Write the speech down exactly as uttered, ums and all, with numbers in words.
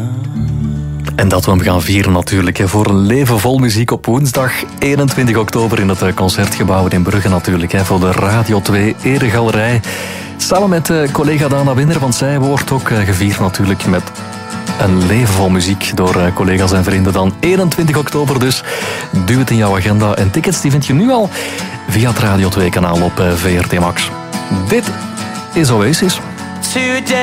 En dat we hem gaan vieren natuurlijk. Hè, voor een leven vol muziek op woensdag eenentwintig oktober in het Concertgebouw in Brugge natuurlijk. Hè, voor de Radio twee Eregalerij. Samen met uh, collega Dana Winner, want zij wordt ook uh, gevierd natuurlijk met een leven vol muziek door uh, collega's en vrienden. Dan eenentwintig oktober dus. Duw het in jouw agenda. En tickets die vind je nu al via het Radio twee kanaal op uh, V R T Max. Dit is Oasis. Today